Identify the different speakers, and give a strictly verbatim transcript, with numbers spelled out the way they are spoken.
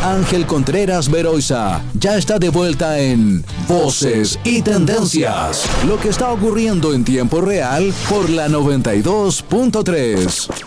Speaker 1: Ángel Contreras Beroiza ya está de vuelta en Voces y Tendencias, lo que está ocurriendo en tiempo real por la noventa y dos punto tres.